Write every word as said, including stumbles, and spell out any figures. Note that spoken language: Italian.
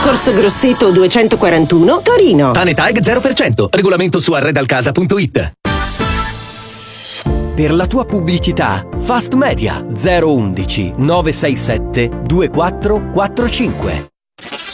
Corso Grosseto duecentoquarantuno, Torino. Tanetag zero per cento. Regolamento su arredalcasa punto it. Per la tua pubblicità, Fast Media zero uno uno nove sei sette due quattro quattro cinque.